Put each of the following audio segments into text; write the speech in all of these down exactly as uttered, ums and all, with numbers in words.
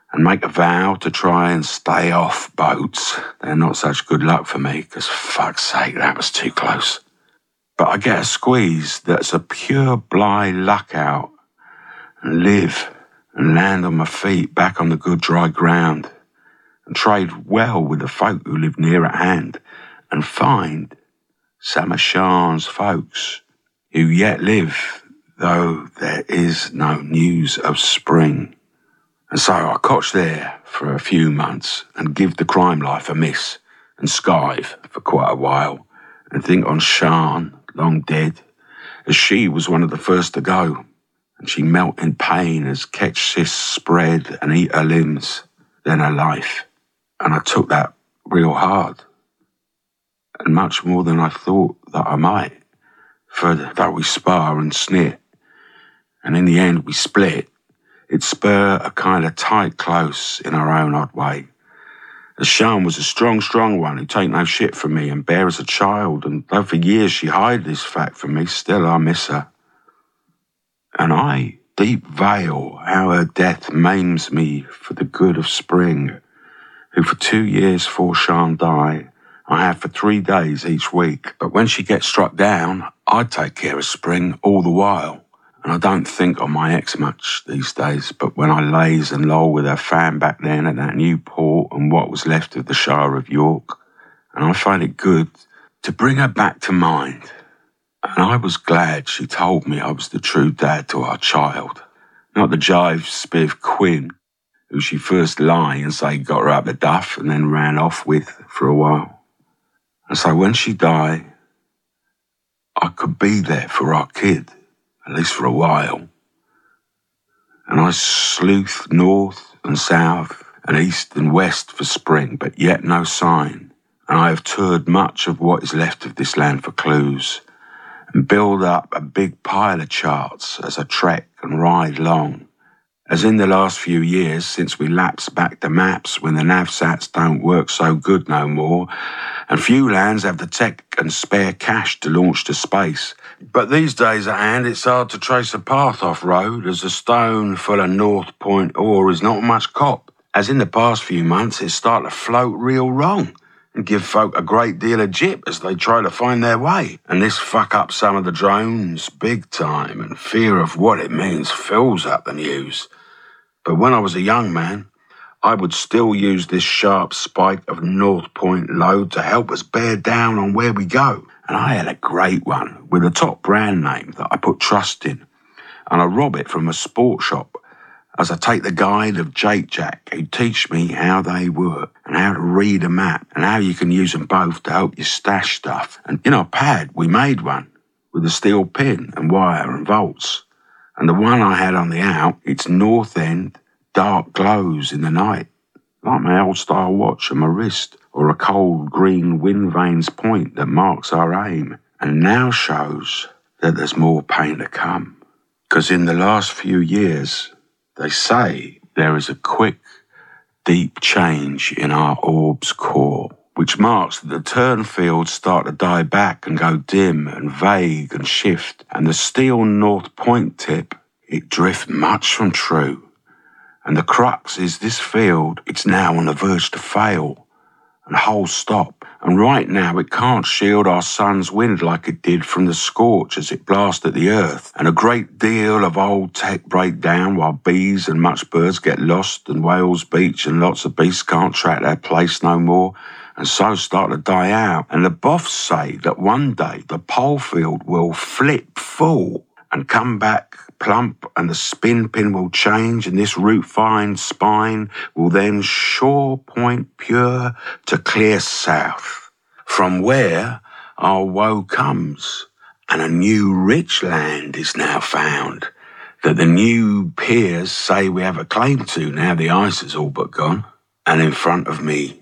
and make a vow to try and stay off boats. They're not such good luck for me, because fuck's sake, that was too close. But I get a squeeze that's a pure bligh luck out, and live and land on my feet back on the good dry ground, and trade well with the folk who live near at hand, and find some of Sean's folks who yet live, though there is no news of spring. And so I cotch there for a few months and give the crime life a miss and skive for quite a while and think on Sian, long dead, as she was one of the first to go, and she melt in pain as ketch cysts spread and eat her limbs, then her life. And I took that real hard, and much more than I thought that I might, for though we spar and snit, and in the end we split, it spur a kind of tight close in our own odd way. As Sian was a strong, strong one who take no shit from me and bear as a child, and though for years she hide this fact from me, still I miss her. And I deep veil how her death maims me for the good of Spring, who for two years fore Sian die, I have for three days each week. But when she gets struck down, I take care of Spring all the while. And I don't think on my ex much these days, but when I lays and loll with her fam back then at that new port and what was left of the Shire of York, and I find it good to bring her back to mind. And I was glad she told me I was the true dad to our child, not the jive spiv Quinn, who she first lie and say got her up the duff and then ran off with for a while. And so when she died, I could be there for our kid, at least for a while. And I sleuth north and south and east and west for Spring, but yet no sign. And I have toured much of what is left of this land for clues, and build up a big pile of charts as I trek and ride long. As in the last few years, since we lapsed back to maps when the navsats don't work so good no more, and few lands have the tech and spare cash to launch to space. But these days at hand, it's hard to trace a path off-road, as a stone full of North Point ore is not much cop. As in the past few months, it's started to float real wrong and give folk a great deal of jip as they try to find their way. And this fuck up some of the drones big time, and fear of what it means fills up the news. But when I was a young man, I would still use this sharp spike of North Point load to help us bear down on where we go. And I had a great one with a top brand name that I put trust in. And I rob it from a sport shop as I take the guide of Jake Jack, who teach me how they work and how to read a map and how you can use them both to help you stash stuff. And in our pad, we made one with a steel pin and wire and bolts. And the one I had on the out, its north end, dark glows in the night, like my old-style watch on my wrist, or a cold green wind vane's point that marks our aim, and now shows that there's more pain to come. Because in the last few years, they say there is a quick, deep change in our orb's core, which marks that the turn fields start to die back and go dim and vague and shift, and the steel North Point tip, it drift much from true. And the crux is this field, it's now on the verge to fail and whole stop. And right now it can't shield our sun's wind like it did from the scorch as it blasted the earth. And a great deal of old tech break down while bees and much birds get lost and whales beach and lots of beasts can't track their place no more and so start to die out. And the boffs say that one day the pole field will flip full and come back plump, and the spin pin will change, and this root-fine spine will then shore point pure to clear south, from where our woe comes, and a new rich land is now found, that the new peers say we have a claim to now the ice is all but gone. And in front of me,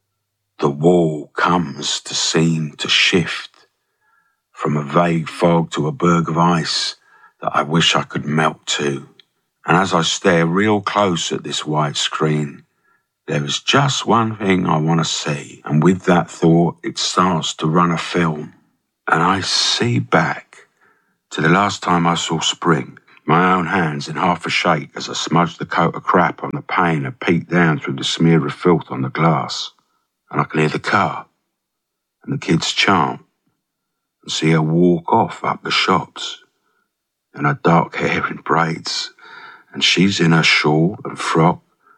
the wall comes to seem to shift from a vague fog to a berg of ice that I wish I could melt to. And as I stare real close at this white screen, there is just one thing I want to see. And with that thought, it starts to run a film. And I see back to the last time I saw Spring, My own hands in half a shake as I smudged the coat of crap on the pane and peeked down through the smear of filth on the glass. And I can hear the car and the kids chant and see her walk off up the shops and her dark hair in braids, and she's in her shawl and frock,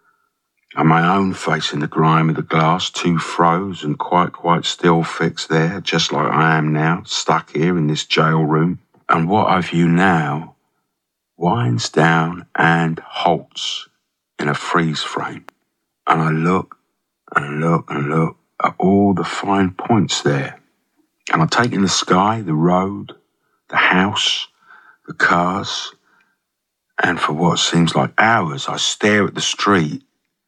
and my own face in the grime of the glass, too froze and quite, quite still fixed there, just like I am now, stuck here in this jail room. And what I view now winds down and halts in a freeze frame. And I look and look and look at all the fine points there. And I take in the sky, the road, the house, the cars, and for what seems like hours, I stare at the street.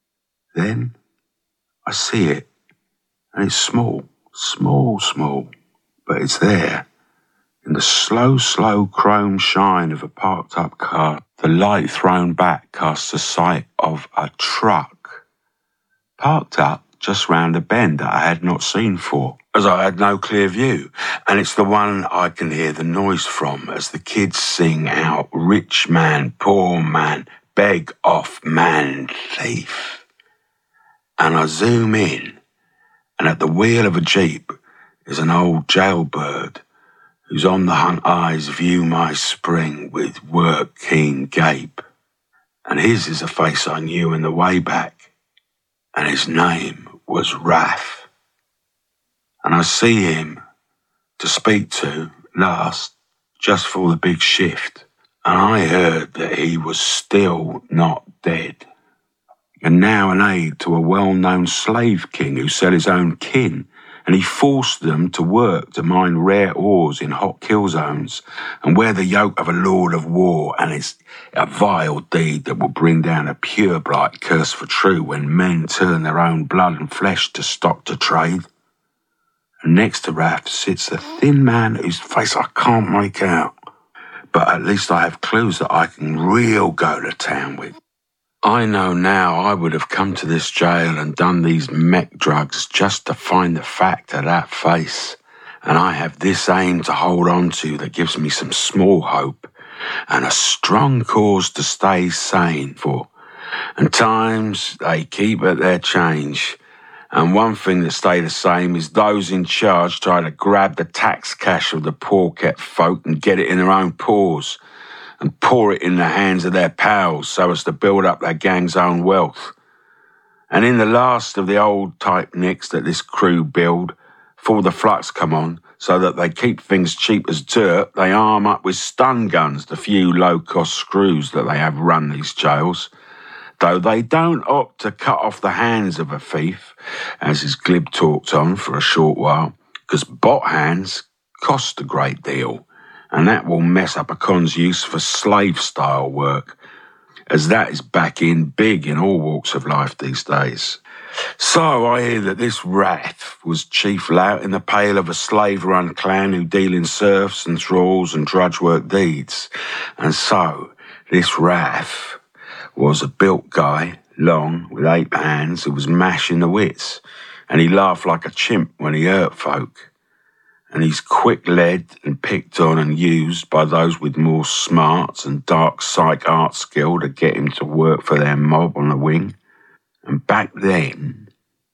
Then I see it, and it's small, small, small, but it's there. In the slow, slow chrome shine of a parked-up car, the light thrown back casts a sight of a truck, parked up just round a bend that I had not seen for, as I had no clear view, and it's the one I can hear the noise from as the kids sing out, "Rich man, poor man, beg off man, thief." And I zoom in, and at the wheel of a Jeep is an old jailbird whose on the hunt eyes view my spring with work-keen gape. And his is a face I knew in the way back, and his name was Raph. And I see him to speak to last, just for the big shift, and I heard that he was still not dead, and now an aide to a well-known slave king who set his own kin, and he forced them to work to mine rare ores in hot kill zones and wear the yoke of a lord of war, and it's a vile deed that will bring down a pure blight curse for true when men turn their own blood and flesh to stock to trade. And next to Raph sits a thin man whose face I can't make out, but at least I have clues that I can real go to town with. I know now I would have come to this jail and done these mech drugs just to find the fact of that face. And I have this aim to hold on to that gives me some small hope and a strong cause to stay sane for. And times they keep at their change. And one thing that stay the same is those in charge try to grab the tax cash of the poor-kept folk and get it in their own paws, and pour it in the hands of their pals so as to build up their gang's own wealth. And in the last of the old type nicks that this crew build, before the flux come on, so that they keep things cheap as dirt, they arm up with stun guns the few low-cost screws that they have run these jails, though they don't opt to cut off the hands of a thief, as is glib talked on for a short while, because bot hands cost a great deal, and that will mess up a con's use for slave-style work, as that is back in big in all walks of life these days. So I hear that this Raph was chief lout in the pale of a slave-run clan who deal in serfs and thralls and drudge work deeds. And so this Raph was a built guy, long, with eight hands, who was mashing the wits, and he laughed like a chimp when he hurt folk. And he's quick-led and picked on and used by those with more smarts and dark psych art skill to get him to work for their mob on the wing. And back then,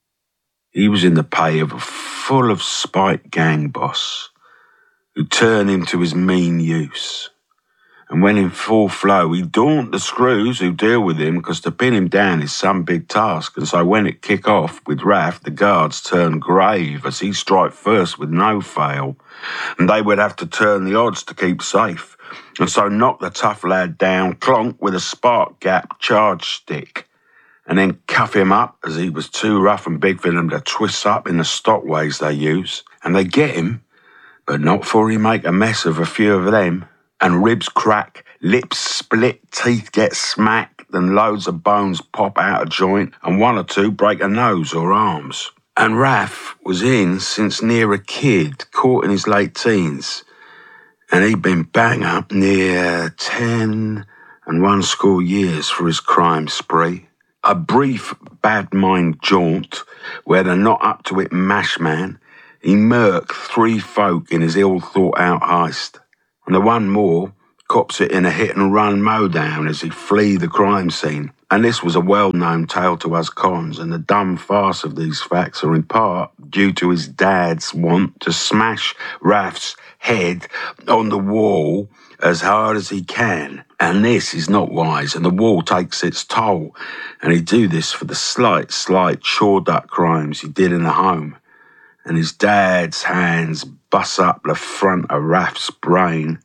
he was in the pay of a full of spite gang boss who turned him to his mean use. And when in full flow, he daunt the screws who deal with him, because to pin him down is some big task. And so when it kick off with Raph, the guards turn grave as he strike first with no fail. And they would have to turn the odds to keep safe. And so knock the tough lad down, clonk with a spark gap charge stick. And then cuff him up as he was too rough and big for them to twist up in the stock ways they use. And they get him, but not before he make a mess of a few of them. And ribs crack, lips split, teeth get smacked, and loads of bones pop out of joint, and one or two break a nose or arms. And Raph was in since near a kid, caught in his late teens, and he'd been bang up near ten and one score years for his crime spree. A brief bad mind jaunt where the not up to it mash man, he murked three folk in his ill thought out heist. And the one more, cops it in a hit-and-run mow-down as he flee the crime scene. And this was a well-known tale to us cons, and the dumb farce of these facts are in part due to his dad's want to smash Raph's head on the wall as hard as he can. And this is not wise, and the wall takes its toll. And he'd do this for the slight, slight chore-duck crimes he did in the home. And his dad's hands bust up the front of Raph's brain,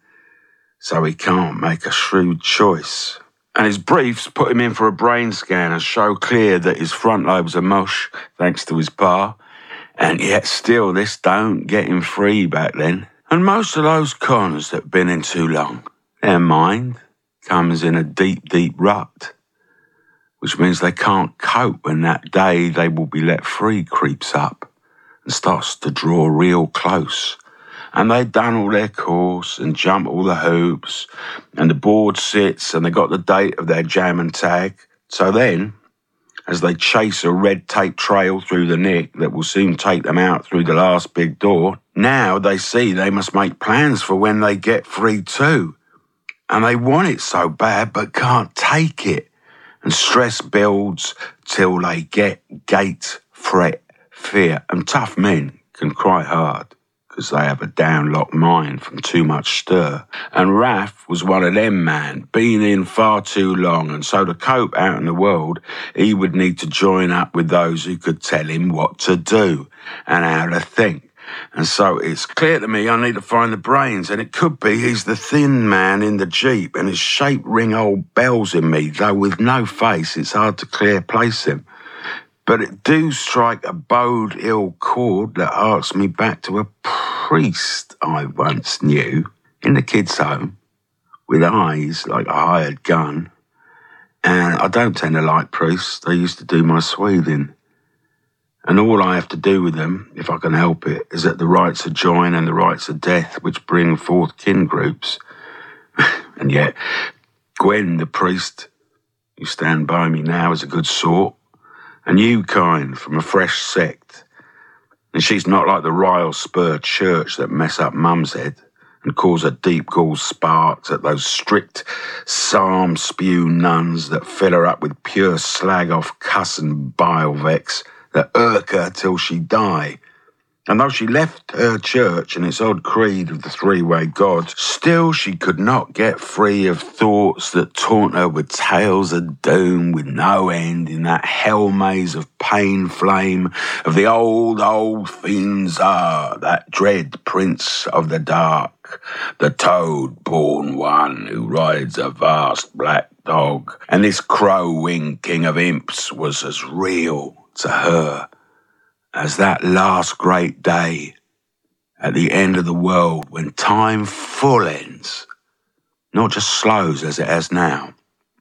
so he can't make a shrewd choice. And his briefs put him in for a brain scan and show clear that his front lobes are mush, thanks to his pa. And yet still, this don't get him free back then. And most of those cons that been in too long, their mind comes in a deep, deep rut, which means they can't cope when that day they will be let free creeps up and starts to draw real close. And they've done all their course and jumped all the hoops, and the board sits and they got the date of their jam and tag. So then, as they chase a red tape trail through the nick that will soon take them out through the last big door, now they see they must make plans for when they get free too. And they want it so bad but can't take it. And stress builds till they get gate, fret, fear. And tough men can cry hard, because they have a down-locked mind from too much stir. And Raph was one of them, man, been in far too long, and so to cope out in the world, he would need to join up with those who could tell him what to do and how to think. And so it's clear to me I need to find the brains, and it could be he's the thin man in the Jeep, and his shape ring old bells in me, though with no face it's hard to clear place him. But it do strike a bowed ill chord that harks me back to a priest I once knew in the kids' home, with eyes like a hired gun. And I don't tend to like priests. They used to do my sweathing. And all I have to do with them, if I can help it, is at the rites of join and the rites of death, which bring forth kin groups. And yet, Gwen, the priest, who stand by me now, is a good sort. A new kind from a fresh sect. And she's not like the rile spur church that mess up mum's head and cause a deep gall sparks at those strict psalm spew nuns that fill her up with pure slag off cuss and bile vex that irk her till she die. And though she left her church and its odd creed of the three-way God, still she could not get free of thoughts that taunt her with tales of doom with no end in that hell maze of pain flame of the old, old Finzar, that dread prince of the dark, the toad-born one who rides a vast black dog. And this crow-winged king of imps was as real to her as that last great day at the end of the world when time full ends, not just slows as it has now.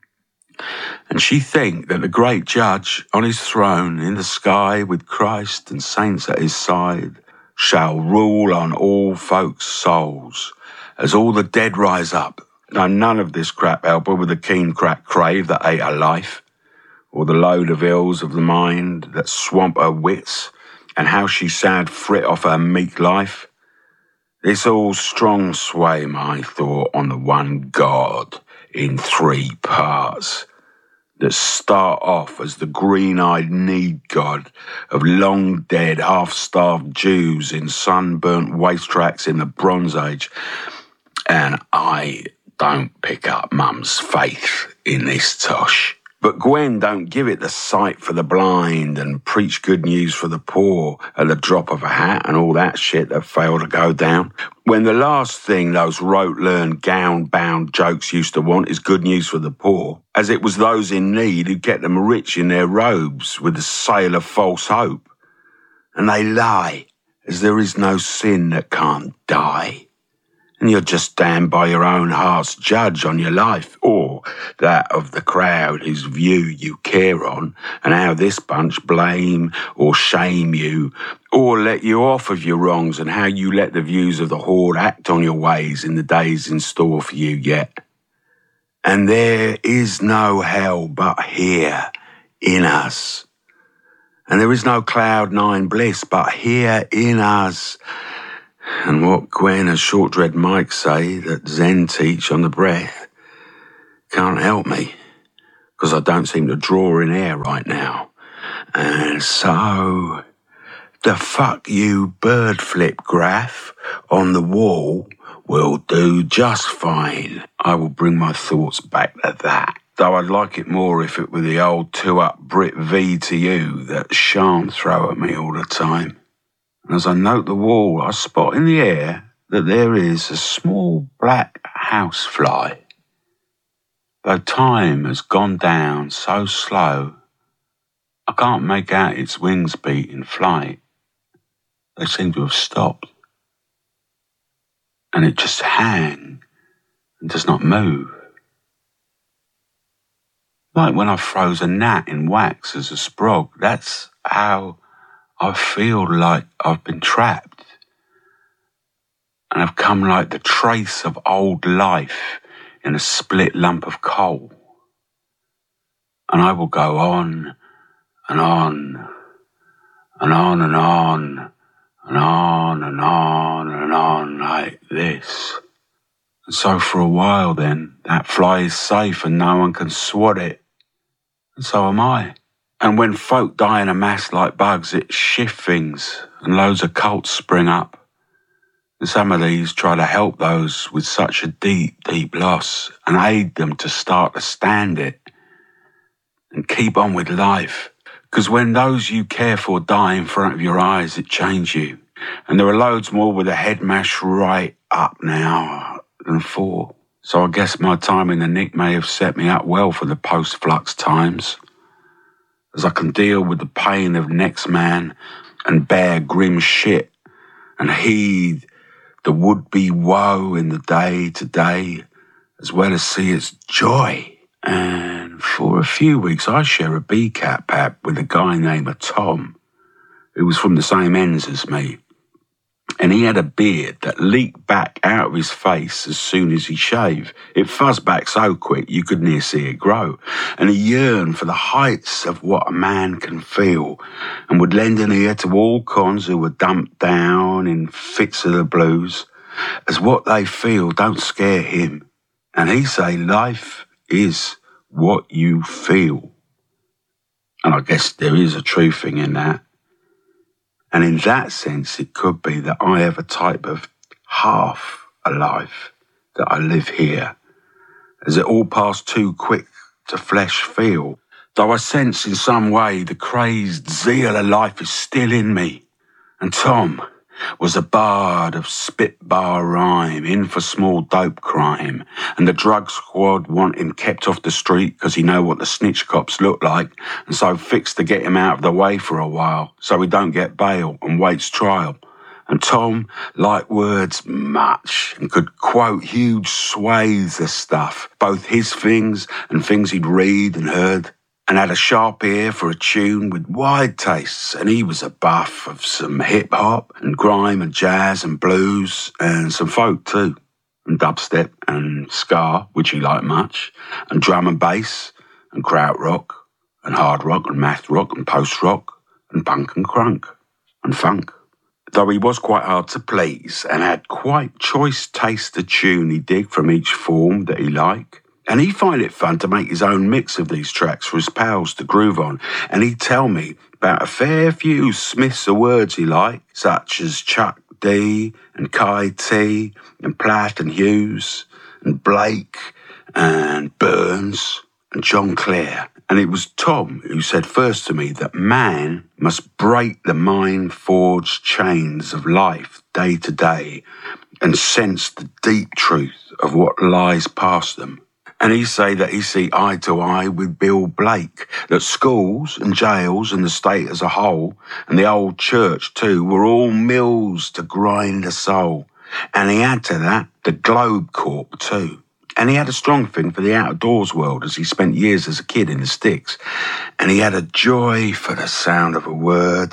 And she think that the great judge on his throne in the sky with Christ and saints at his side shall rule on all folks' souls as all the dead rise up. Now none of this crap help her with the keen crack crave that ate her life, or the load of ills of the mind that swamp her wits, and how she sad frit off her meek life. This all strong sway my thought on the one God in three parts that start off as the green-eyed need God of long-dead, half-starved Jews in sunburnt waste tracks in the Bronze Age. And I don't pick up Mum's faith in this tosh. But Gwen don't give it the sight for the blind and preach good news for the poor at the drop of a hat and all that shit that failed to go down. When the last thing those rote-learned, gown-bound jokes used to want is good news for the poor, as it was those in need who get them rich in their robes with the sail of false hope. And they lie, as there is no sin that can't die. And you're just damned by your own heart's judge on your life, or that of the crowd whose view you care on, and how this bunch blame or shame you, or let you off of your wrongs, and how you let the views of the horde act on your ways in the days in store for you yet. And there is no hell but here in us. And there is no cloud nine bliss but here in us. And what Gwen and Short-Dread Mike say that Zen teach on the breath can't help me, because I don't seem to draw in air right now. And so, the fuck you bird flip graph on the wall will do just fine. I will bring my thoughts back to that. Though I'd like it more if it were the old two-up Brit V to you that Sean throw at me all the time. And as I note the wall, I spot in the air that there is a small black housefly. Though time has gone down so slow, I can't make out its wings beat in flight. They seem to have stopped. And it just hangs and does not move. Like when I froze a gnat in wax as a sprog, that's how I feel like I've been trapped. And I've come like the trace of old life in a split lump of coal. And I will go on and on and on and on and on and on and on like this. And so for a while then, that fly is safe and no one can swat it. And so am I. And when folk die in a mass like bugs, it shifts things and loads of cults spring up. And some of these try to help those with such a deep, deep loss and aid them to start to stand it and keep on with life. Because when those you care for die in front of your eyes, it changes you. And there are loads more with a head mashed right up now than four. So I guess my time in the Nick may have set me up well for the post-flux times, as I can deal with the pain of next man and bear grim shit and heed the would-be woe in the day-to-day, as well as see its joy. And for a few weeks I share a B CAT pap with a guy named Tom, who was from the same ends as me. And he had a beard that leaked back out of his face as soon as he shaved. It fuzzed back so quick you could near see it grow. And he yearned for the heights of what a man can feel, and would lend an ear to all cons who were dumped down in fits of the blues, as what they feel don't scare him. And he say life is what you feel. And I guess there is a true thing in that. And in that sense, it could be that I have a type of half a life, that I live here, as it all passed too quick to flesh feel. Though I sense in some way the crazed zeal of life is still in me. And Tom was a bard of spitbar rhyme, in for small dope crime, and the drug squad want him kept off the street because he know what the snitch cops look like, and so fixed to get him out of the way for a while so he don't get bail and waits trial. And Tom liked words much and could quote huge swathes of stuff, both his things and things he'd read and heard, and had a sharp ear for a tune with wide tastes. And he was a buff of some hip-hop and grime and jazz and blues and some folk too, and dubstep and ska, which he liked much, and drum and bass and krautrock and hard rock and math rock and post-rock and punk and crunk and funk. Though he was quite hard to please and had quite choice taste of tune he dig from each form that he liked. And he'd find it fun to make his own mix of these tracks for his pals to groove on. And he'd tell me about a fair few Smiths of words he liked, such as Chuck D and Kai T and Platt and Hughes and Blake and Burns and John Clare. And it was Tom who said first to me that man must break the mind-forged chains of life day to day and sense the deep truth of what lies past them. And he say that he see eye to eye with Bill Blake, that schools and jails and the state as a whole, and the old church too, were all mills to grind the soul. And he add to that the Globe Corp too. And he had a strong thing for the outdoors world, as he spent years as a kid in the sticks. And he had a joy for the sound of a word.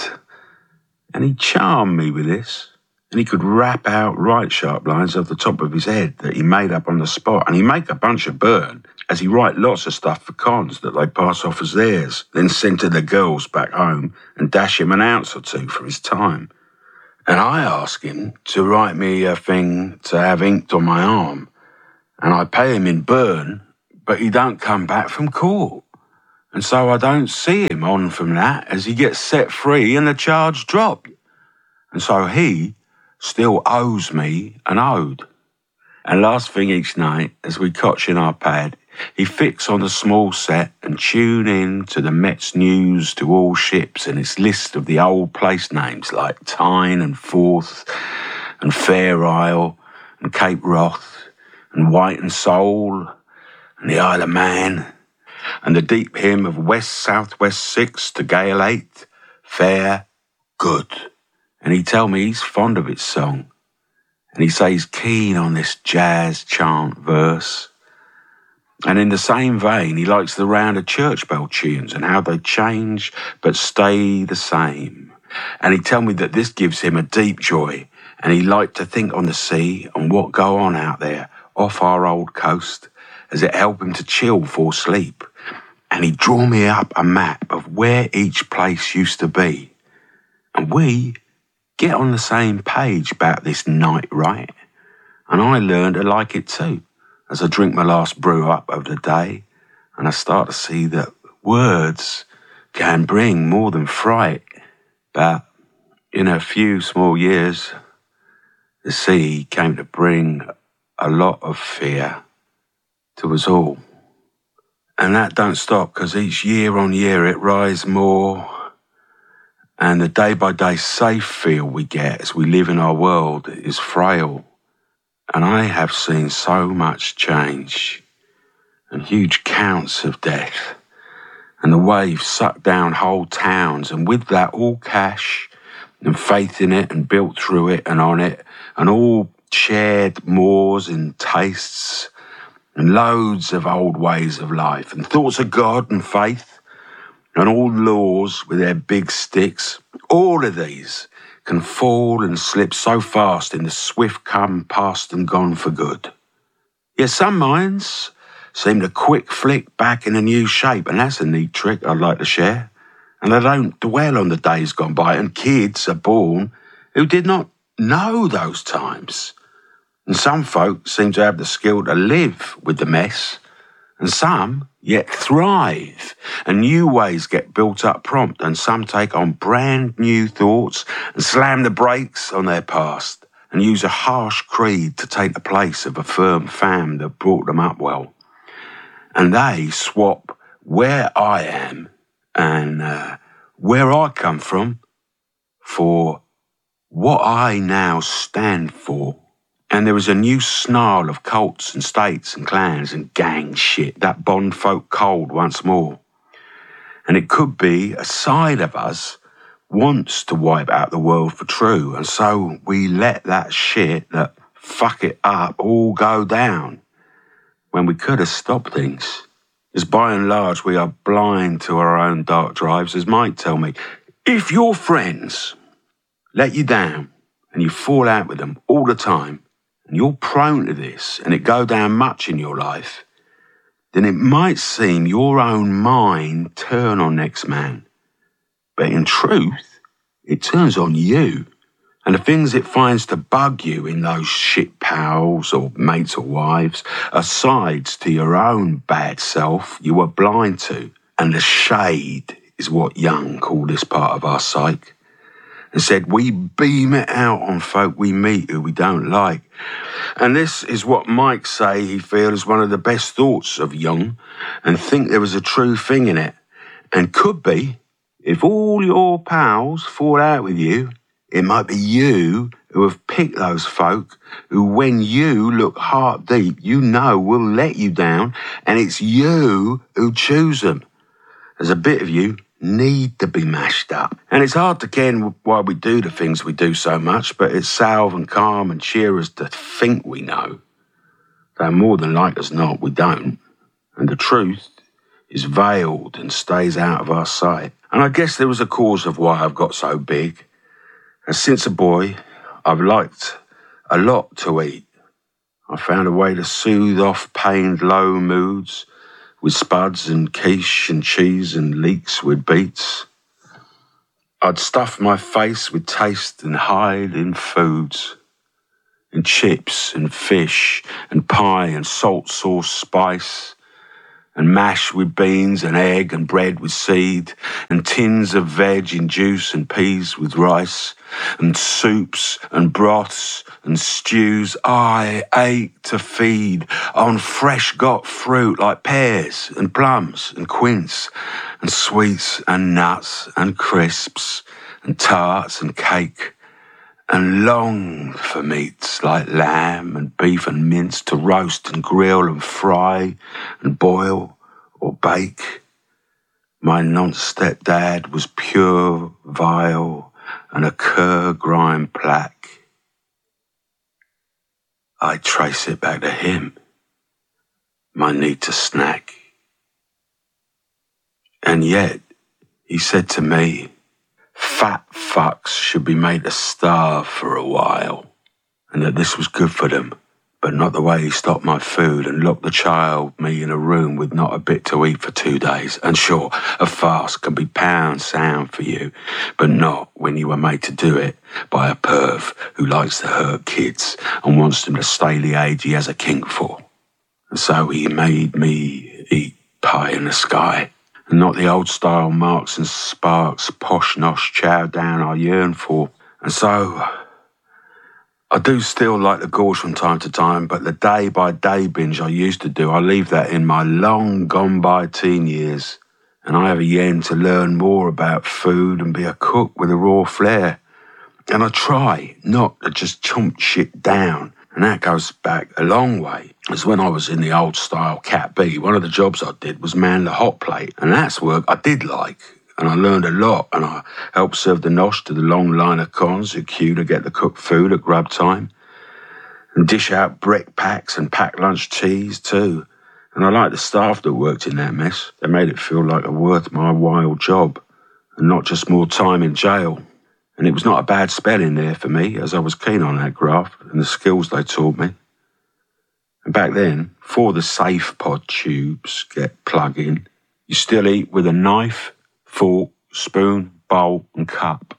And he charmed me with this. And he could rap out right sharp lines off the top of his head that he made up on the spot. And he'd make a bunch of burn, as he write lots of stuff for cons that they pass off as theirs, then send to the girls back home and dash him an ounce or two for his time. And I ask him to write me a thing to have inked on my arm, and I pay him in burn, but he don't come back from court. And so I don't see him on from that as he gets set free and the charge dropped. And so he still owes me an ode. And last thing each night, as we cotch in our pad, he fix on a small set and tune in to the Met's news to all ships and its list of the old place names like Tyne and Forth and Fair Isle and Cape Wrath and White and Soul and the Isle of Man and the deep hymn of West South West six to Gale eight, Fair, Good. And he tell me he's fond of its song. And he say he's keen on this jazz chant verse. And in the same vein, he likes the round of church bell tunes and how they change but stay the same. And he tell me that this gives him a deep joy, and he like to think on the sea and what go on out there off our old coast, as it help him to chill for sleep. And he draw me up a map of where each place used to be. And we get on the same page about this night, right? And I learned to like it too, as I drink my last brew up of the day, and I start to see that words can bring more than fright. But in a few small years, the sea came to bring a lot of fear to us all. And that don't stop, because each year on year it rise more. And the day-by-day safe feel we get as we live in our world is frail. And I have seen so much change and huge counts of death. And the waves suck down whole towns, and with that all cash and faith in it and built through it and on it, and all shared mores and tastes and loads of old ways of life and thoughts of God and faith. And all laws with their big sticks, all of these can fall and slip so fast in the swift come past and gone for good. Yet some minds seem to quick flick back in a new shape, and that's a neat trick I'd like to share. And they don't dwell on the days gone by, and kids are born who did not know those times. And some folk seem to have the skill to live with the mess, and some yet thrive, and new ways get built up prompt, and some take on brand new thoughts and slam the brakes on their past and use a harsh creed to take the place of a firm fam that brought them up well. And they swap where I am and uh, where I come from for what I now stand for. And there was a new snarl of cults and states and clans and gang shit that bond folk cold once more. And it could be a side of us wants to wipe out the world for true, and so we let that shit that fuck it up all go down when we could have stopped things. As by and large we are blind to our own dark drives, as Mike tell me, if your friends let you down and you fall out with them all the time, and you're prone to this, and it go down much in your life, then it might seem your own mind turn on next man. But in truth, it turns on you, and the things it finds to bug you in those shit pals or mates or wives are sides to your own bad self you were blind to. And the shade is what Young called this part of our psyche, and said we beam it out on folk we meet who we don't like. And this is what Mike say he feels is one of the best thoughts of Young, and think there was a true thing in it. And could be, if all your pals fall out with you, it might be you who have picked those folk who, when you look heart deep, you know will let you down, and it's you who choose them. There's a bit of you need to be mashed up. And it's hard to ken why we do the things we do so much, but it's salve and calm and cheer us to think we know. Though more than like as not, we don't. And the truth is veiled and stays out of our sight. And I guess there was a cause of why I've got so big. And since a boy, I've liked a lot to eat. I found a way to soothe off pained low moods with spuds and quiche and cheese and leeks with beets. I'd stuff my face with taste and hide in foods, in chips and fish and pie and salt sauce spice, and mash with beans and egg and bread with seed, and tins of veg in juice and peas with rice, and soups and broths and stews. I ate to feed on fresh got fruit like pears and plums and quince, and sweets and nuts and crisps and tarts and cake, and longed for meats like lamb and beef and mince to roast and grill and fry and boil or bake. My non-stepdad was pure, vile, and a cur-grime plaque. I trace it back to him, my need to snack. And yet, he said to me, fat fucks should be made to starve for a while, and that this was good for them, but not the way he stopped my food and locked the child, me, in a room with not a bit to eat for two days. And sure, a fast can be pound sound for you, but not when you were made to do it by a perv who likes to hurt kids and wants them to stay the age he has a kink for. And so he made me eat pie in the sky, and not the old-style Marks and Sparks posh-nosh chow down I yearn for. And so, I do still like the gorge from time to time, but the day-by-day binge I used to do, I leave that in my long-gone-by teen years, and I have a yen to learn more about food and be a cook with a raw flair. And I try not to just chomp shit down, and that goes back a long way. As when I was in the old-style Cat B, one of the jobs I did was man the hot plate, and that's work I did like, and I learned a lot, and I helped serve the nosh to the long line of cons who queue to get the cooked food at grub time, and dish out brick packs and pack lunch teas too. And I liked the staff that worked in that mess. They made it feel like a worth my while job, and not just more time in jail. And it was not a bad spell in there for me, as I was keen on that graft and the skills they taught me. And back then, before the safe pod tubes get plug in, you still eat with a knife, fork, spoon, bowl and cup.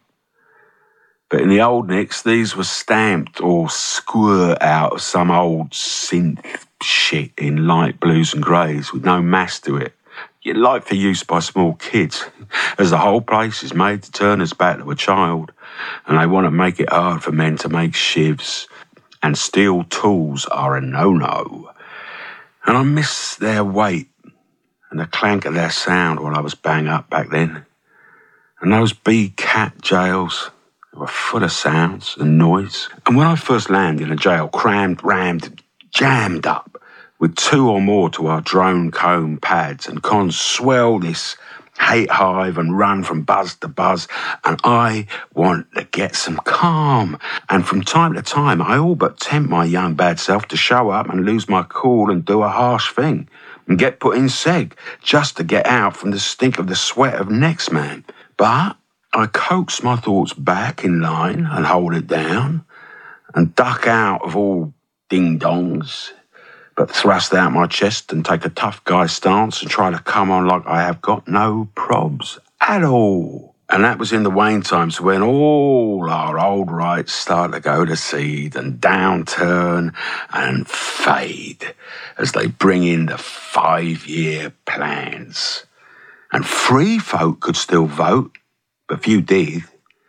But in the old nicks, these were stamped or squirt out of some old synth shit in light blues and greys with no mass to it. Yet light for use by small kids, as the whole place is made to turn us back to a child, and they want to make it hard for men to make shivs, and steel tools are a no-no. And I miss their weight and the clank of their sound when I was bang up back then. And those B-cat jails were full of sounds and noise. And when I first landed in a jail, crammed, rammed, jammed up, with two or more to our drone comb pads, and cons swell this hate hive and run from buzz to buzz, and I want to get some calm. And from time to time, I all but tempt my young bad self to show up and lose my cool and do a harsh thing, and get put in seg, just to get out from the stink of the sweat of next man. But I coax my thoughts back in line and hold it down, and duck out of all ding-dongs, but thrust out my chest and take a tough guy stance and try to come on like I have got no probs at all. And that was in the wane times when all our old rights start to go to seed and downturn and fade as they bring in the five-year plans. And free folk could still vote, but few did.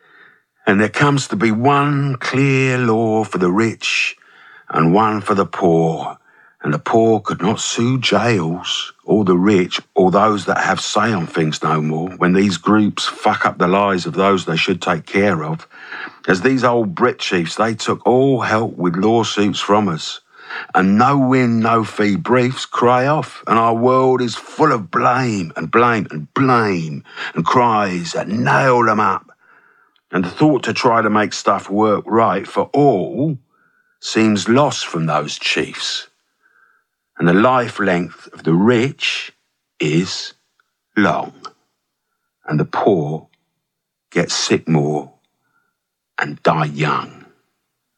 And there comes to be one clear law for the rich and one for the poor. And the poor could not sue jails, or the rich, or those that have say on things no more, when these groups fuck up the lives of those they should take care of. As these old Brit chiefs, they took all help with lawsuits from us. And no win, no fee briefs cry off, and our world is full of blame and blame and blame and cries that nail them up. And the thought to try to make stuff work right for all seems lost from those chiefs. And the life length of the rich is long, and the poor get sick more and die young.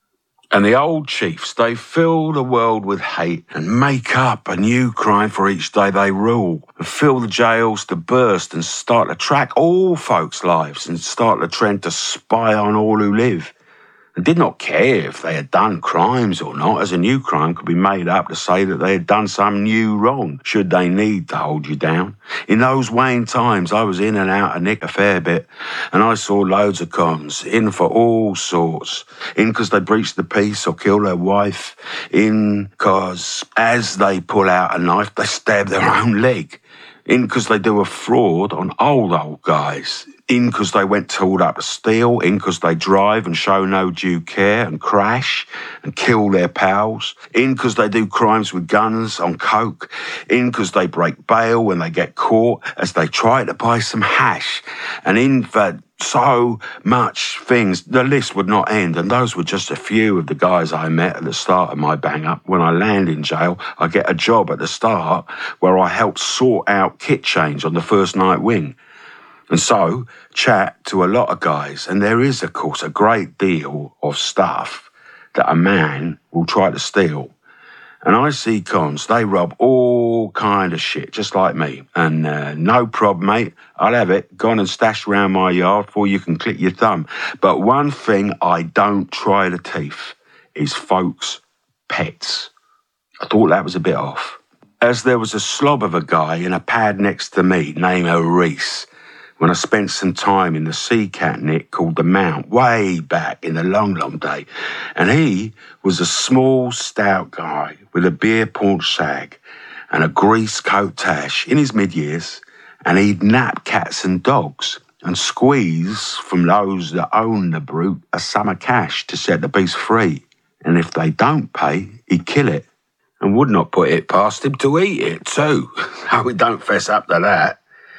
And the old chiefs, they fill the world with hate and make up a new crime for each day they rule, and fill the jails to burst and start to track all folks' lives and start the trend to spy on all who live. And did not care if they had done crimes or not, as a new crime could be made up to say that they had done some new wrong, should they need to hold you down. In those wane times, I was in and out of Nick a fair bit, and I saw loads of cons, in for all sorts. In because they breached the peace or killed their wife, in because as they pull out a knife, they stab their own leg. In because they do a fraud on old, old guys. In because they went tooled up to steal. In because they drive and show no due care and crash and kill their pals. In because they do crimes with guns on coke. In because they break bail when they get caught as they try to buy some hash. And in for so much things, the list would not end. And those were just a few of the guys I met at the start of my bang up. When I land in jail, I get a job at the start where I help sort out kit change on the first night wing. And so, chat to a lot of guys, and there is, of course, a great deal of stuff that a man will try to steal. And I see cons, they rob all kind of shit, just like me. And uh, no problem, mate, I'll have it gone and stashed around my yard before you can click your thumb. But one thing I don't try to thief is folks' pets. I thought that was a bit off. As there was a slob of a guy in a pad next to me named Reese, when I spent some time in the sea cat nick called the Mount, way back in the long, long day. And he was a small, stout guy with a beer paunch sag and a grease coat tash in his mid-years, and he'd nap cats and dogs and squeeze from those that own the brute a sum of cash to set the beast free. And if they don't pay, he'd kill it, and would not put it past him to eat it too. Oh, we don't fess up to that.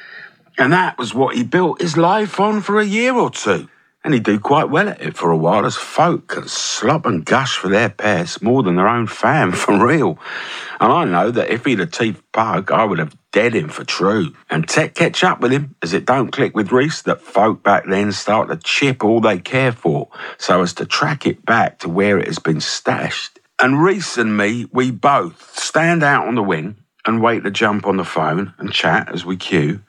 And that was what he built his life on for a year or two. And he'd do quite well at it for a while, as folk can slop and gush for their pets more than their own fam, for real. And I know that if he'd a teeth pug, I would have dead him for true. And tech catch up with him, as it don't click with Reese that folk back then start to chip all they care for, so as to track it back to where it has been stashed. And Reese and me, we both stand out on the wing and wait to jump on the phone and chat as we queue.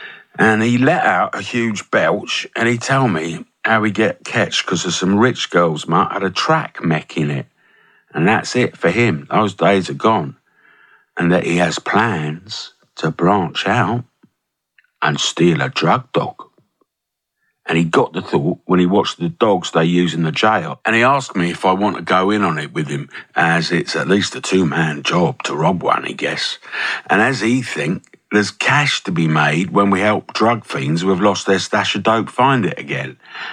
And he let out a huge belch, and he tell me how he get catched because of some rich girl's mutt had a track mech in it. And that's it for him. Those days are gone. And that he has plans to branch out and steal a drug dog. And he got the thought when he watched the dogs they use in the jail. And he asked me if I want to go in on it with him, as it's at least a two-man job to rob one, he guess. And as he think, there's cash to be made when we help drug fiends who have lost their stash of dope find it again.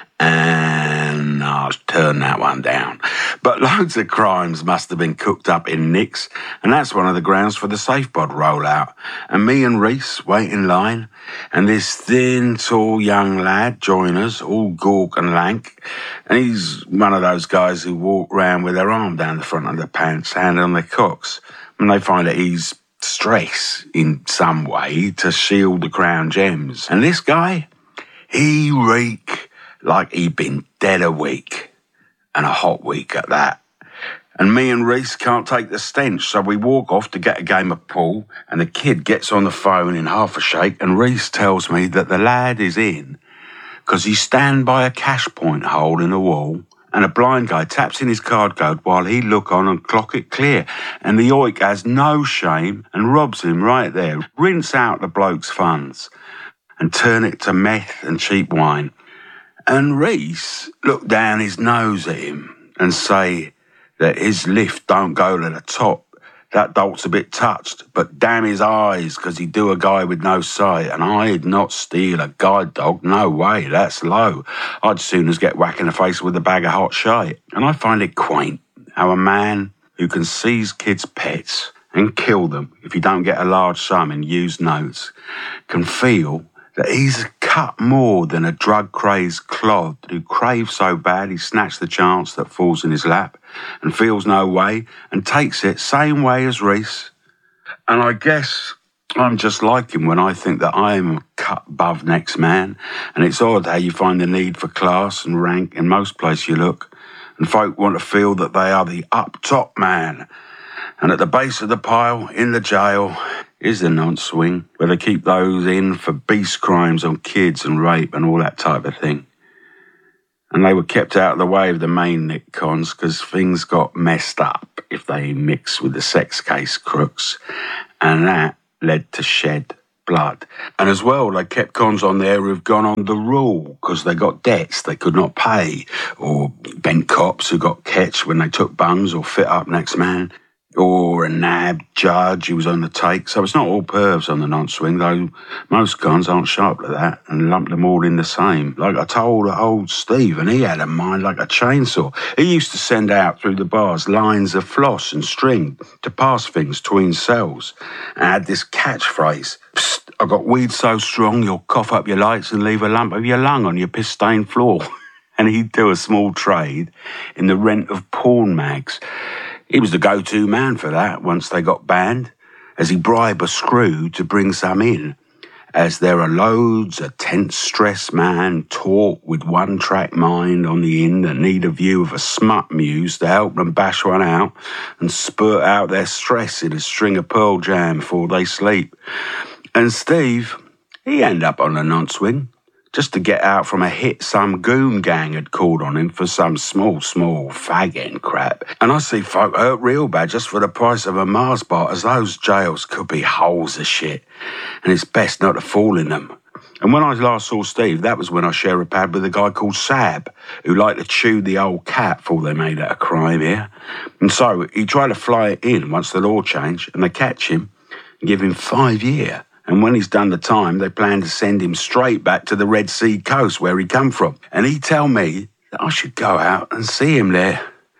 And I'll turn that one down. But loads of crimes must have been cooked up in Nick's, and that's one of the grounds for the SafePod rollout. And me and Reese wait in line, and this thin, tall young lad join us, all gawk and lank. And he's one of those guys who walk round with their arm down the front of their pants, hand on their cocks. And they find that he's stress in some way to shield the crown gems. And this guy, he reek like he'd been dead a week, and a hot week at that. And me and Reese can't take the stench, so we walk off to get a game of pool, and the kid gets on the phone in half a shake, and Reese tells me that the lad is in because he's stand by a cash point hole in the wall, and a blind guy taps in his card code while he look on and clock it clear. And the oik has no shame and robs him right there. Rinse out the bloke's funds and turn it to meth and cheap wine. And Reese look down his nose at him and say that his lift don't go to the top. That dolt's a bit touched, but damn his eyes, because he'd do a guy with no sight, and I'd not steal a guide dog, no way, that's low. I'd soon as get whacked in the face with a bag of hot shite. And I find it quaint how a man who can seize kids' pets and kill them if you don't get a large sum in used notes can feel that he's cut more than a drug-crazed clod who craves so bad he snatched the chance that falls in his lap and feels no way and takes it same way as Reese. And I guess I'm just like him when I think that I'm cut above next man, and it's odd how you find the need for class and rank in most places you look, and folk want to feel that they are the up-top man. And at the base of the pile, in the jail, is the nonce swing, where they keep those in for beast crimes on kids and rape and all that type of thing. And they were kept out of the way of the main Nick cons because things got messed up if they mixed with the sex case crooks, and that led to shed blood. And as well, they kept cons on there who've gone on the rule because they got debts they could not pay, or bent cops who got catched when they took bungs or fit up next man, or a nabbed judge who was on the take. So it's not all pervs on the nonce swing, though most cons aren't sharp like that and lump them all in the same. Like I told old Steve, and he had a mind like a chainsaw. He used to send out through the bars lines of floss and string to pass things between cells, and had this catchphrase: "Psst, I got weed so strong you'll cough up your lights and leave a lump of your lung on your piss-stained floor." And he'd do a small trade in the rent of porn mags. He was the go-to man for that once they got banned, as he bribed a screw to bring some in, as there are loads of tense stress man taut with one-track mind on the inn that need a view of a smut muse to help them bash one out and spurt out their stress in a string of Pearl Jam before they sleep. And Steve, he ended up on a nonce swing, just to get out from a hit some goon gang had called on him for some small, small fag-end crap. And I see folk hurt real bad just for the price of a Mars bar, as those jails could be holes of shit, and it's best not to fall in them. And when I last saw Steve, that was when I shared a pad with a guy called Sab, who liked to chew the old cat before they made it a crime here. And so he tried to fly it in once the law changed, and they catch him and give him five year. And when he's done the time, they plan to send him straight back to the Red Sea coast where he come from. And he tell me that I should go out and see him there.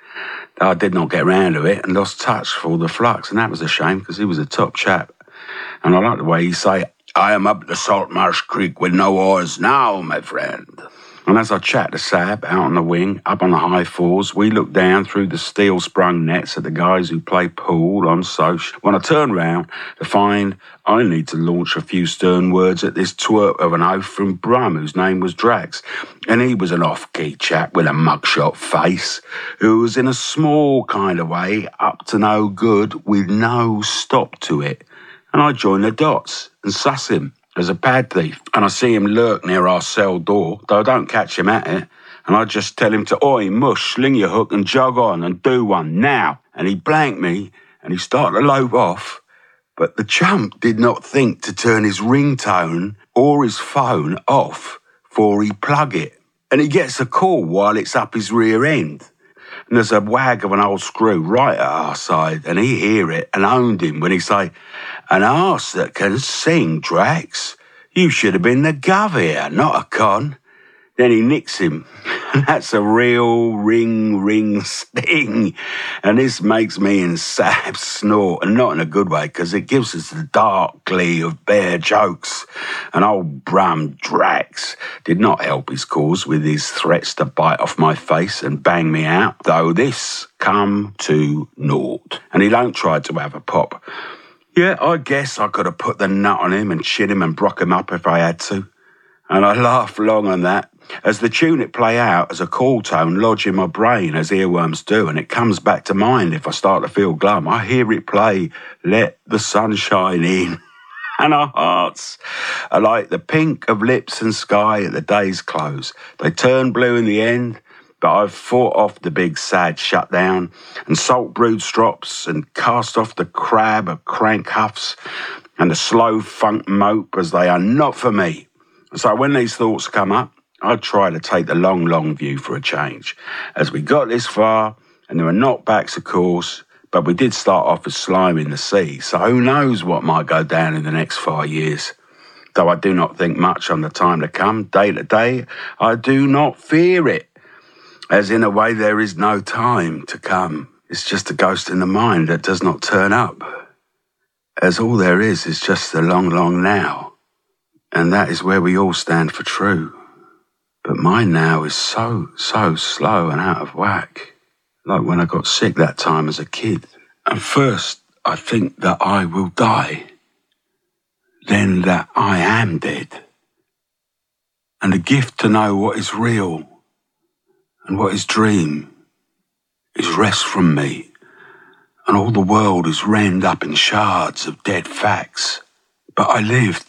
I did not get round to it and lost touch for the flux, and that was a shame because he was a top chap. And I like the way he say, "I am up the Saltmarsh Creek with no oars now, my friend." And as I chat to Sab out on the wing, up on the high fours, we look down through the steel-sprung nets at the guys who play pool on Soch. When I turn round to find I need to launch a few stern words at this twerp of an oaf from Brum, whose name was Drax. And he was an off-key chap with a mugshot face, who was in a small kind of way up to no good with no stop to it. And I join the dots and suss him as a pad thief, and I see him lurk near our cell door, though I don't catch him at it, and I just tell him to, "Oi, mush, sling your hook and jog on and do one, now." And he blanked me, and he started to lope off, but the chump did not think to turn his ringtone or his phone off before he plug it. And he gets a call while it's up his rear end. And there's a wag of an old screw right at our side, and he hear it and owned him when he say, "An arse that can sing, Drax. You should have been the gov here, not a con." Then he nicks him, and that's a real ring, ring sting. And this makes me and Sab snort, and not in a good way, because it gives us the dark glee of bare jokes. And old Brum Drax did not help his cause with his threats to bite off my face and bang me out, though this come to naught. And he don't try to have a pop. Yeah, I guess I could have put the nut on him and shit him and brock him up if I had to. And I laughed long on that, as the tune it play out as a call tone lodge in my brain as earworms do, and it comes back to mind if I start to feel glum. I hear it play, "Let the sunshine in." And our hearts are like the pink of lips and sky at the day's close. They turn blue in the end, but I've fought off the big sad shutdown and salt brewed strops and cast off the crab of crank huffs and the slow funk mope, as they are not for me. So when these thoughts come up, I try to take the long, long view for a change. As we got this far, and there were knockbacks, of course, but we did start off as slime in the sea, so who knows what might go down in the next five years. Though I do not think much on the time to come, day to day, I do not fear it. As in a way there is no time to come. It's just a ghost in the mind that does not turn up. As all there is is just the long, long now. And that is where we all stand for true. But mine now is so, so slow and out of whack. Like when I got sick that time as a kid. And first, I think that I will die. Then that I am dead. And the gift to know what is real and what is dream is rest from me, and all the world is rend up in shards of dead facts. But I lived,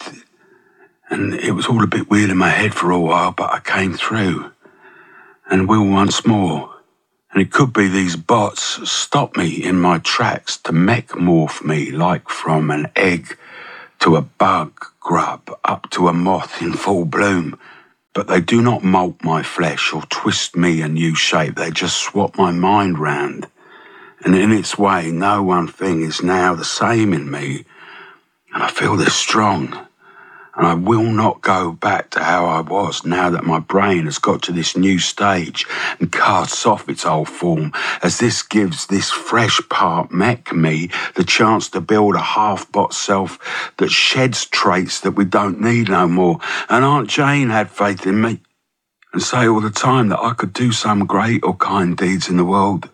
and it was all a bit weird in my head for a while, but I came through, and will once more. And it could be these bots stop me in my tracks to mech-morph me like from an egg to a bug grub up to a moth in full bloom. But they do not molt my flesh or twist me a new shape. They just swap my mind round. And in its way, no one thing is now the same in me. And I feel this strong. And I will not go back to how I was now that my brain has got to this new stage and casts off its old form, as this gives this fresh part mech me the chance to build a half-bot self that sheds traits that we don't need no more. And Aunt Jane had faith in me and say all the time that I could do some great or kind deeds in the world.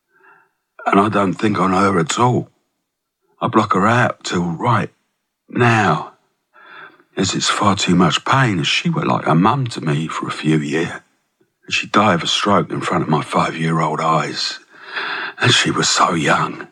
And I don't think on her at all. I block her out till right now, as it's far too much pain, as she were like a mum to me for a few years. And she died of a stroke in front of my five-year-old eyes. And she was so young.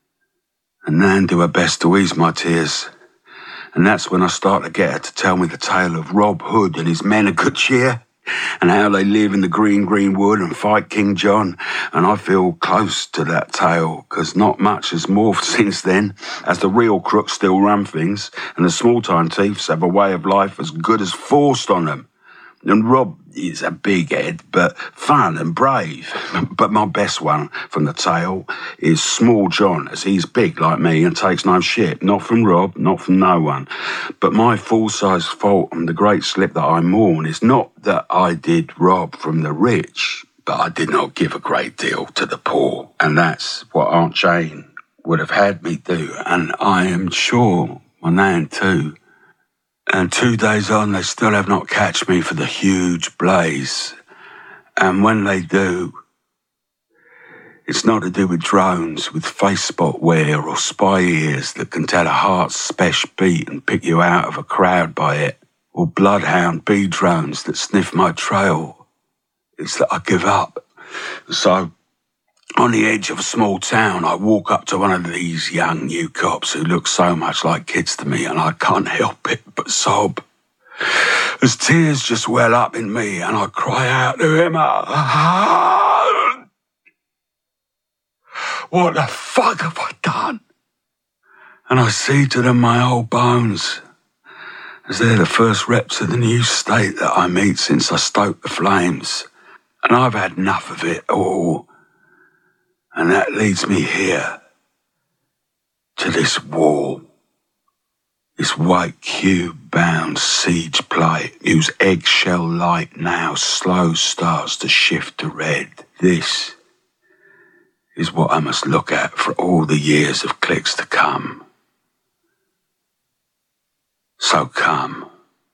And Nan do her best to ease my tears. And that's when I start to get her to tell me the tale of Rob Hood and his men of good cheer, and how they live in the green, green wood and fight King John. And I feel close to that tale, because not much has morphed since then, as the real crooks still run things, and the small-time thieves have a way of life as good as forced on them. And Rob is a big head, but fun and brave. But my best one from the tale is Small John, as he's big like me and takes no shit. Not from Rob, not from no one. But my full-size fault and the great slip that I mourn is not that I did rob from the rich, but I did not give a great deal to the poor. And that's what Aunt Jane would have had me do. And I am sure my Nan too. And two days on, they still have not catch me for the huge blaze. And when they do, it's not to do with drones with face spot wear or spy ears that can tell a heart's spesh beat and pick you out of a crowd by it, or bloodhound bee drones that sniff my trail. It's that I give up. So, on the edge of a small town, I walk up to one of these young new cops who look so much like kids to me, and I can't help it but sob, as tears just well up in me, and I cry out to him, ah, what the fuck have I done? And I see to them my old bones, as they're the first reps of the new state that I meet since I stoked the flames, and I've had enough of it all. And that leads me here, to this wall, this white cube-bound siege plate whose eggshell light now slow starts to shift to red. This is what I must look at for all the years of clicks to come. So come,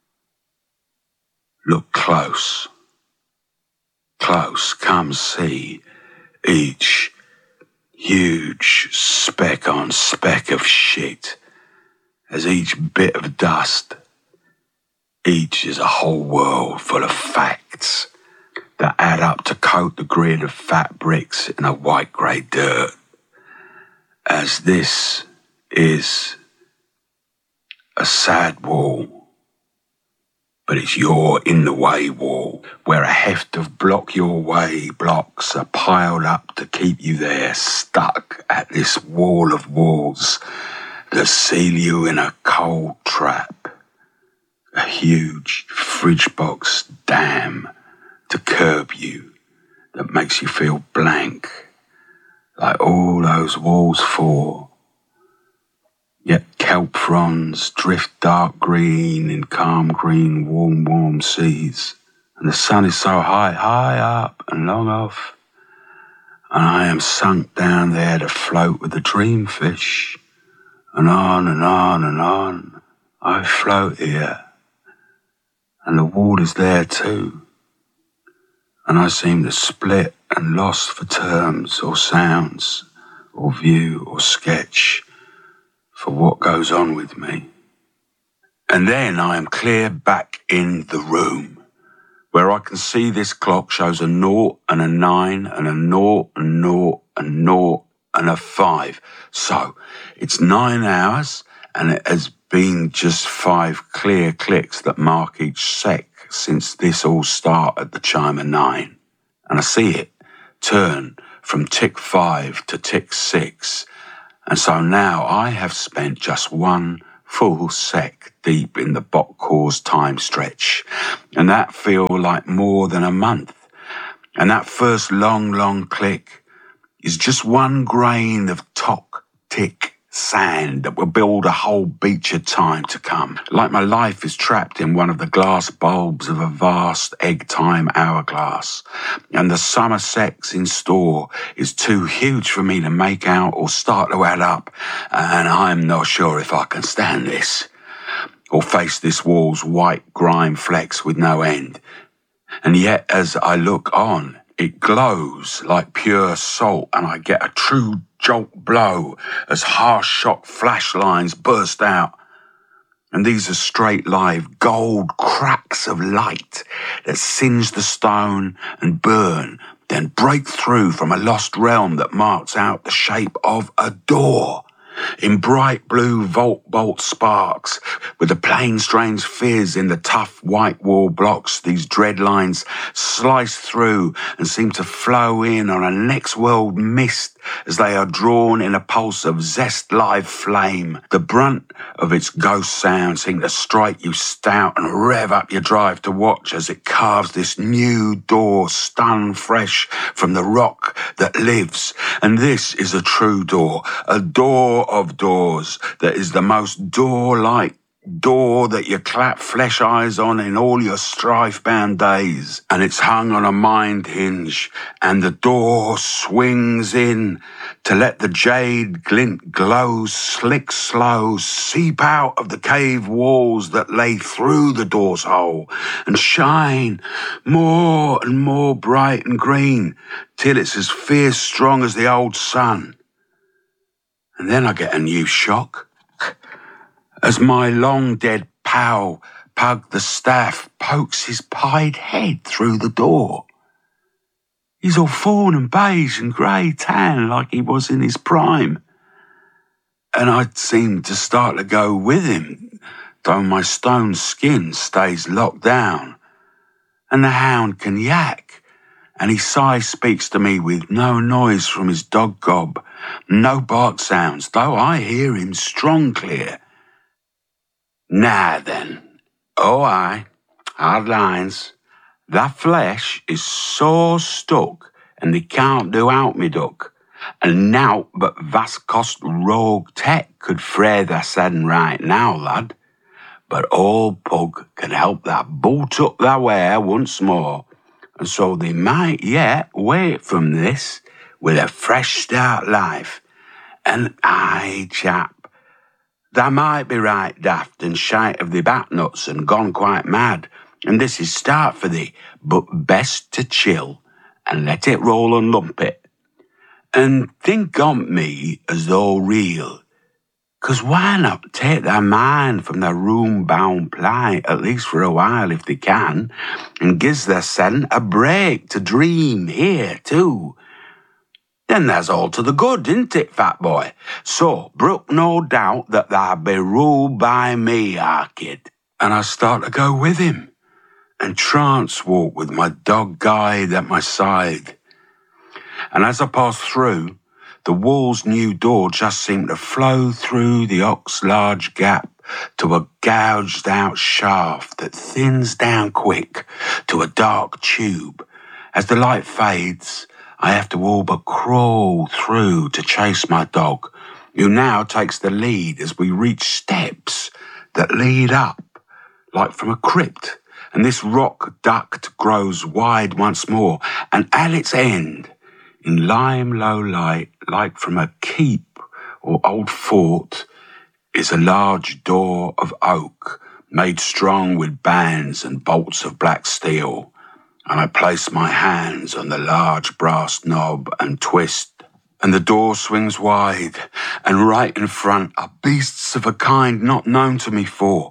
look close, close, come see each huge speck on speck of shit, as each bit of dust, each is a whole world full of facts that add up to coat the grid of fat bricks in a white grey dirt, as this is a sad wall. But it's your in-the-way wall, where a heft of block-your-way blocks are piled up to keep you there, stuck at this wall of walls that seal you in a cold trap. A huge fridge box dam to curb you that makes you feel blank, like all those walls for. Yet kelp fronds drift dark green in calm green, warm, warm seas. And the sun is so high, high up and long off. And I am sunk down there to float with the dreamfish. And on and on and on, I float here. And the water's there too. And I seem to split and lost for terms or sounds or view or sketch for what goes on with me. And then I am clear back in the room, where I can see this clock shows a naught and a nine and a naught and naught and naught and a five. So it's nine hours and it has been just five clear clicks that mark each sec since this all started at the chime of nine. And I see it turn from tick five to tick six. And so now I have spent just one full sec deep in the Botkhor's time stretch. And that feel like more than a month. And that first long, long click is just one grain of tock, tick, sand that will build a whole beach of time to come. Like my life is trapped in one of the glass bulbs of a vast egg-time hourglass. And the summer sex in store is too huge for me to make out or start to add up. And I'm not sure if I can stand this. Or face this wall's white grime flecks with no end. And yet as I look on, it glows like pure salt, and I get a true jolt blow as harsh shock flash lines burst out. And these are straight live gold cracks of light that singe the stone and burn, then break through from a lost realm that marks out the shape of a door. In bright blue volt-bolt sparks, with the plain strange fizz in the tough white wall blocks, these dread lines slice through and seem to flow in on a next world mist as they are drawn in a pulse of zest live flame. The brunt of its ghost sound seems to strike you stout and rev up your drive to watch as it carves this new door stun fresh from the rock that lives. And this is a true door, a door of doors that is the most door-like door that you clap flesh eyes on in all your strife-bound days. And it's hung on a mind hinge, and the door swings in to let the jade glint glow slick slow seep out of the cave walls that lay through the door's hole and shine more and more bright and green till it's as fierce strong as the old sun. And then I get a new shock as my long-dead pal, Pug the Staff, pokes his pied head through the door. He's all fawn and beige and grey tan like he was in his prime. And I seem to start to go with him, though my stone skin stays locked down. And the hound can yak, and his sigh speaks to me with no noise from his dog gob, no bark sounds, though I hear him strong clear. Now then, oh aye, hard lines. That flesh is so stuck, and they can't do out me duck. And now but vast cost rogue tech could fray their saddin right now, lad. But old Pug can help that bolt up their wear once more, and so they might yet wait from this with a fresh start life. And aye, chap, they might be right daft and shite of the bat nuts and gone quite mad, and this is start for thee, but best to chill and let it roll and lump it. And think on me as though real, 'cause why not take their mind from their room-bound plight, at least for a while if they can, and gives their sen a break to dream here too. Then there's all to the good, isn't it, fat boy? So, brook no doubt that they'll be ruled by me, our kid. And I start to go with him, and trance walk with my dog guide at my side. And as I pass through, the wall's new door just seemed to flow through the ox large gap to a gouged out shaft that thins down quick to a dark tube. As the light fades, I have to all but crawl through to chase my dog, who now takes the lead as we reach steps that lead up, like from a crypt, and this rock duct grows wide once more, and at its end, in lime low light, like from a keep or old fort, is a large door of oak, made strong with bands and bolts of black steel. And I place my hands on the large brass knob and twist, and the door swings wide, and right in front are beasts of a kind not known to me fore,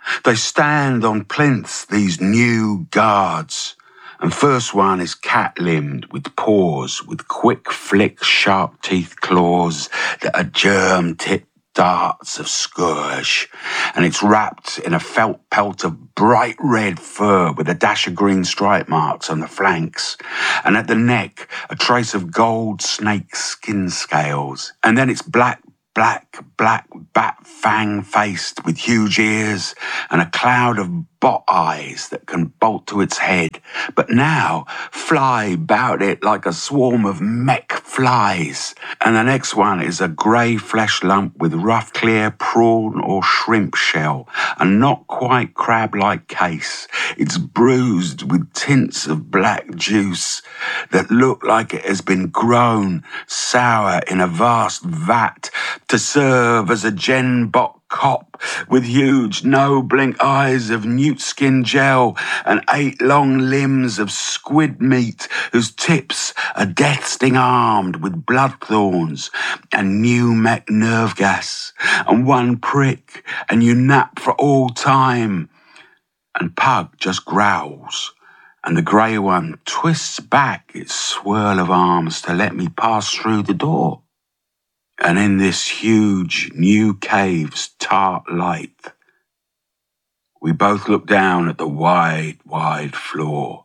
They stand on plinths, these new guards, and first one is cat-limbed with paws, with quick flick, sharp-teeth claws that are germ-tipped darts of scourge, and it's wrapped in a felt pelt of bright red fur with a dash of green stripe marks on the flanks, and at the neck a trace of gold snake skin scales, and then it's black, black, black, bat fang-faced with huge ears and a cloud of bot eyes that can bolt to its head, but now fly about it like a swarm of mech flies. And the next one is a grey flesh lump with rough clear prawn or shrimp shell, and not quite crab-like case. It's bruised with tints of black juice that look like it has been grown sour in a vast vat to serve as a gen-bot cop with huge no-blink eyes of newt skin gel and eight long limbs of squid meat whose tips are death-sting armed with blood thorns and new mech nerve gas, and one prick and you nap for all time. And Pug just growls, and the grey one twists back its swirl of arms to let me pass through the door. And in this huge new cave's tart light, we both look down at the wide, wide floor,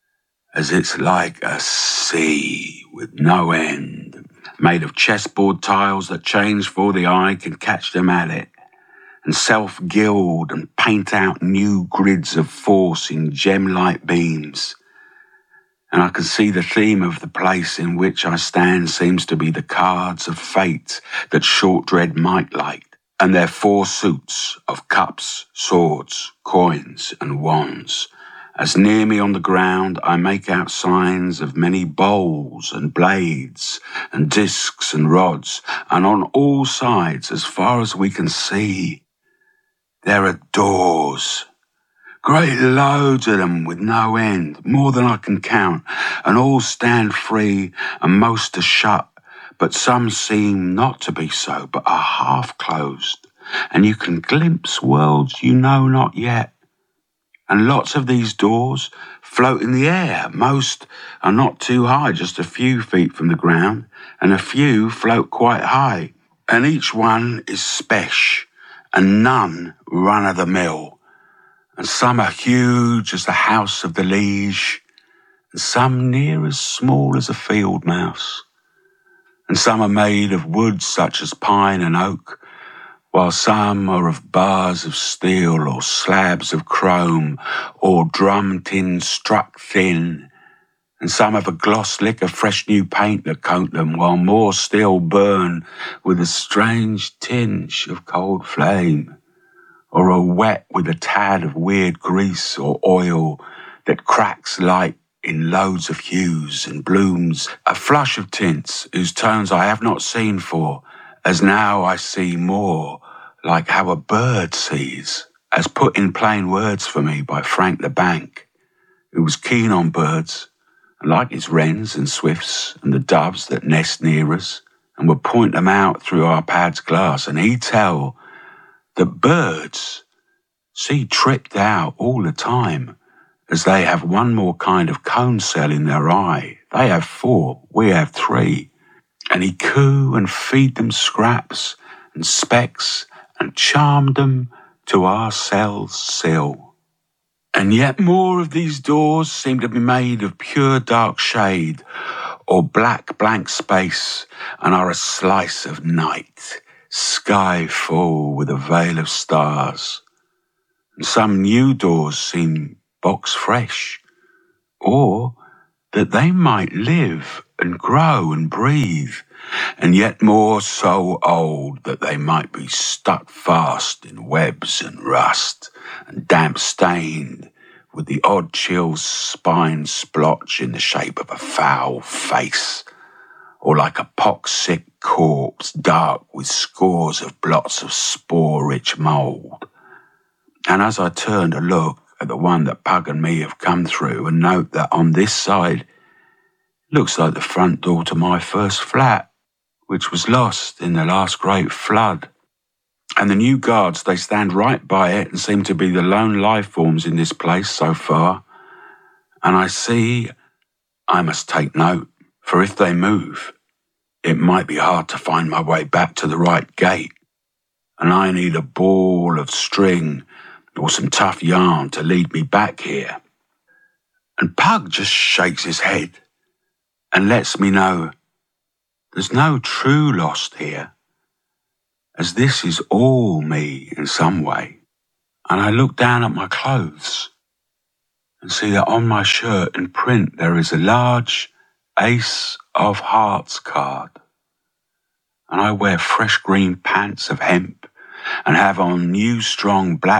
as it's like a sea with no end, made of chessboard tiles that change before the eye can catch them at it, and self-gild and paint out new grids of force in gem-light beams. And I can see the theme of the place in which I stand seems to be the cards of fate that Shortdread might like, and their four suits of cups, swords, coins, and wands. As near me on the ground, I make out signs of many bowls and blades and discs and rods, and on all sides, as far as we can see, there are doors. Great loads of them with no end, more than I can count, and all stand free and most are shut, but some seem not to be so, but are half closed, and you can glimpse worlds you know not yet. And lots of these doors float in the air. Most are not too high, just a few feet from the ground, and a few float quite high, and each one is spec, and none run-of-the-mill. And some are huge as the house of the liege, and some near as small as a field mouse. And some are made of wood such as pine and oak, while some are of bars of steel or slabs of chrome or drum tin struck thin. And some have a gloss lick of fresh new paint that coat them, while more still burn with a strange tinge of cold flame, or are wet with a tad of weird grease or oil that cracks light in loads of hues and blooms, a flush of tints whose tones I have not seen for, as now I see more like how a bird sees, as put in plain words for me by Frank the Bank, who was keen on birds, and like his wrens and swifts and the doves that nest near us, and would point them out through our pad's glass, and he'd tell that birds see tripped out all the time, as they have one more kind of cone cell in their eye. They have four, we have three. And he coo and feed them scraps and specks and charmed them to our cell's sill. And yet more of these doors seem to be made of pure dark shade or black blank space, and are a slice of night, sky full with a veil of stars. And some new doors seem box fresh, or that they might live and grow and breathe, and yet more so old that they might be stuck fast in webs and rust, and damp stained with the odd chill spine splotch in the shape of a foul face, or like a pox-sick corpse dark with scores of blots of spore-rich mould. And as I turn to look at the one that Pug and me have come through, and note that on this side looks like the front door to my first flat, which was lost in the last great flood, And the new guards, they stand right by it and seem to be the lone life forms in this place so far. And I see I must take note, for if they move, it might be hard to find my way back to the right gate. And I need a ball of string or some tough yarn to lead me back here. And Pug just shakes his head and lets me know there's no true lost here, as this is all me in some way. And I look down at my clothes and see that on my shirt in print there is a large Ace of Hearts card. And I wear fresh green pants of hemp and have on new strong black